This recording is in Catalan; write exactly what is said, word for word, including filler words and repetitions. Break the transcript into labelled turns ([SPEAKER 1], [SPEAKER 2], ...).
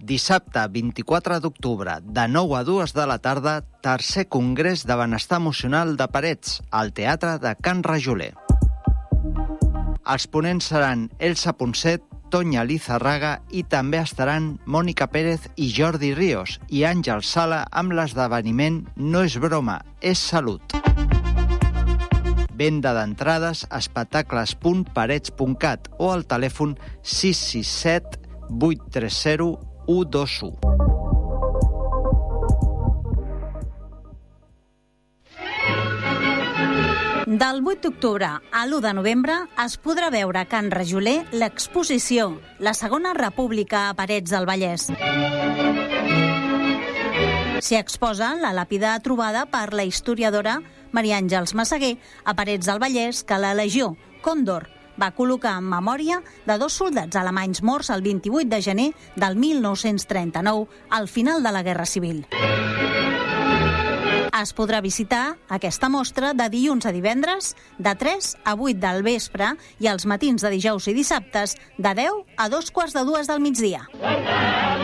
[SPEAKER 1] Dissabte vint-i-quatre d'octubre, de nou a dues de la tarda, tercer Congrés de Benestar Emocional de Parets, al Teatre de Can Rajoler. Els ponents seran Elsa Ponset, Tonya Lizarraga i també estaran Mònica Pérez i Jordi Ríos i Àngel Sala amb l'esdeveniment No és broma, és salut. Venda d'entrades a espectacles punt parets punt cat o al telèfon sis sis set vuit tres zero u dos u.
[SPEAKER 2] Del vuit d'octubre a l'u de novembre es podrà veure a Can Rajoler l'exposició La Segona República a Parets del Vallès. S'hi exposa la làpida trobada per la historiadora Maria Àngels Massaguer a Parets del Vallès que la Legió Còndor va col·locar en memòria de dos soldats alemanys morts el vint-i-vuit de gener del mil nou-cents trenta-nou al final de la Guerra Civil. Es podrà visitar aquesta mostra de dilluns a divendres de tres a vuit del vespre i els matins de dijous i dissabtes de deu a dos quarts de dues del migdia.